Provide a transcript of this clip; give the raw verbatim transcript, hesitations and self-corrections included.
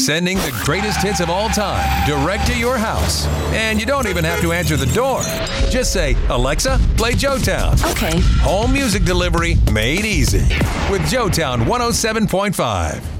Sending the greatest hits of all time direct to your house. And you don't even have to answer the door. Just say, Alexa, play Joetown. Okay. Home music delivery made easy with Joetown one oh seven point five.